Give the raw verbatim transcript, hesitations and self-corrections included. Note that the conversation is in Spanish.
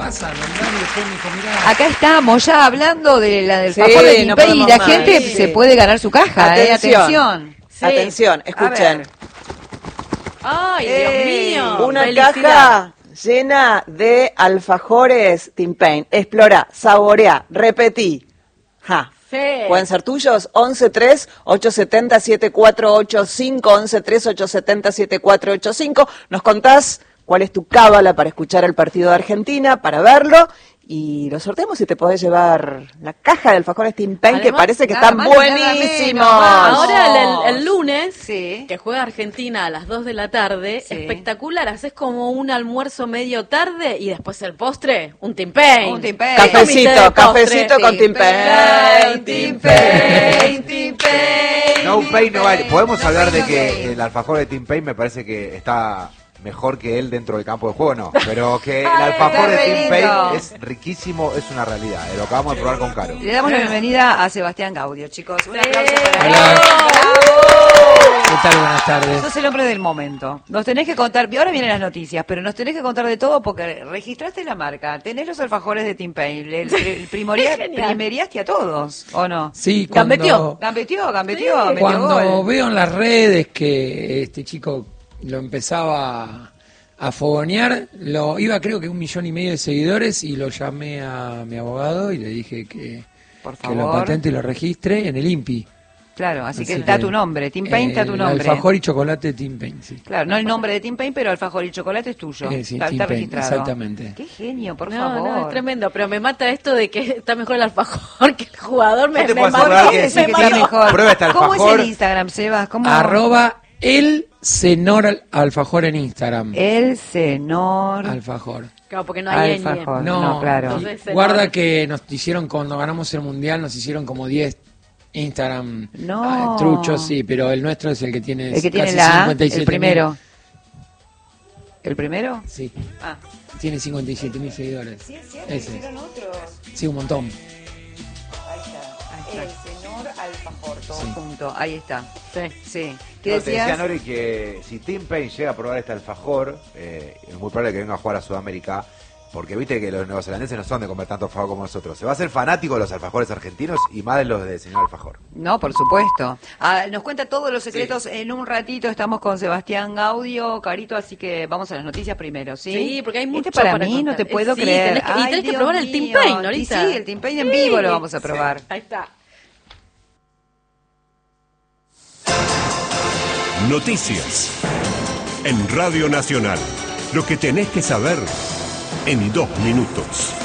pasa? Nombrame técnico, mirá. Acá estamos ya hablando de la del Sí, alfajor de Tim no Pay y la podemos gente más, sí. se puede ganar su caja. Atención. Eh, atención. Sí. Atención, escuchen. Ay, Ey, Dios mío. Una Felicidad. caja llena de alfajores Tim Payne. Explora, saborea, repetí. Ja. Sí. ¿Pueden ser tuyos? once tres ocho siete cero siete cuatro ocho cinco, once tres ocho siete cero siete cuatro ocho cinco. Nos contás cuál es tu cábala para escuchar el partido de Argentina, para verlo, y lo sorteamos y te podés llevar la caja de alfajores Tim Payne, que Además, parece que nada están más y nada buenísimos. menos, vamos. Ahora el, el lunes, Sí. que juega Argentina a las dos de la tarde, Sí. espectacular, haces como un almuerzo medio tarde y después el postre, un Tim Payne. Un Tim Payne. ¿Qué comiste de Cafecito, postre? cafecito con Tim Payne. Tim Payne, Tim Payne. No Tim pain, no gain. Payne. Podemos No hablar pain, de no que gain. el alfajor de Tim Payne me parece que está mejor que él dentro del campo de juego, no. Pero que el alfajor de Tim está Payne lindo. es riquísimo, es una realidad. eh, Lo acabamos de probar con Caro. Le damos la bienvenida a Sebastián Gaudio, chicos. Un aplauso para Hola. él. ¿Qué tal? Buenas tardes. Sos el hombre del momento. Nos tenés que contar, ahora vienen las noticias, pero nos tenés que contar de todo porque registraste la marca, tenés los alfajores de Tim Payne, el, el primoria- Genial. primeriaste a todos, ¿o no? Sí, cuando, Gambeteó. Gambeteó, gambeteó, Sí. metió cuando gol. veo en las redes que este chico lo empezaba a fogonear, lo iba creo que un millón y medio de seguidores y lo llamé a mi abogado y le dije que, Por que lo favor. patente y lo registre en el I N P I. Claro, así, Así que está que, tu nombre, Tim Payne está tu El nombre. alfajor y chocolate Tim Payne, sí. Claro, no el nombre de Tim Payne, pero alfajor y chocolate es tuyo. Eh, sí, está, Tim está Payne, registrado. exactamente. Qué genio, por No, favor. no, es tremendo, pero me mata esto de que está mejor el alfajor que el jugador. Me, No te me puedo mató, asegurar que me decir que que está mató. mejor. Prueba este ¿Cómo es alfajor. el Instagram, Sebas? ¿Cómo? Arroba el Senor al- alfajor en Instagram. El Senor Alfajor. Claro, porque no hay ñ. Alfajor. No, No, claro. Entonces, se guarda no- que nos hicieron cuando ganamos el mundial, nos hicieron como diez Instagram No. ah, truchos, sí, pero el nuestro es el que tiene El que tiene casi la A, cincuenta y siete el primero. ¿El primero? mil. Sí, Ah. tiene cincuenta y siete mil seguidores. Sí, es cierto, Ese. hicieron otros. Sí, un montón. Ahí está. El Senor Alfajor, todo Sí. junto. Ahí está. Sí. Sí. ¿Qué No, te decía decías? Nori que si Tim Payne llega a probar este alfajor, eh, es muy probable que venga a jugar a Sudamérica, porque viste que los neozelandeses no son de comer tanto alfajor como nosotros. Se va a hacer fanático de los alfajores argentinos y más de los de señor alfajor. No, por supuesto. Ah, nos cuenta todos los secretos en un ratito. Estamos con Sebastián Gaudio, Carito, así que vamos a las noticias primero, ¿sí? Sí, porque hay mucho Este para, para mí no contar. te puedo Eh, sí, creer. tenés que- y Ay, tenés que Dios probar el Tim mío. Payne ahorita. Y sí, el Tim Payne en Sí. vivo lo vamos a probar. Ahí está. Noticias. En Radio Nacional. Lo que tenés que saber en dos minutos.